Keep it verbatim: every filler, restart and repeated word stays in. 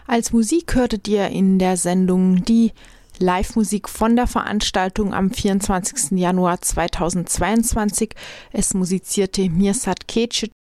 Als Musik hörtet ihr in der Sendung die Live-Musik von der Veranstaltung am vierundzwanzigsten Januar zweitausendzweiundzwanzig. Es musizierte Mirsad Kecic